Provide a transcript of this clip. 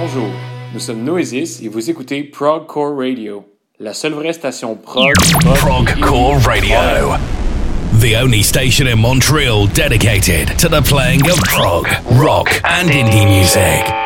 Bonjour, nous sommes Noesis et vous écoutez Progcore Radio, la seule vraie station Progcore Radio. The only station in Montreal dedicated to the playing of prog, rock and indie music.